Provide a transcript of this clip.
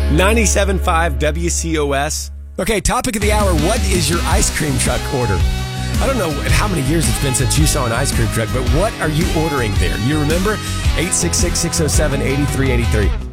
97.5 WCOS. Okay, topic of the hour. What is your ice cream truck order? I don't know how many years it's been since you saw an ice cream truck, but what are you ordering there? You remember? 866-607-8383.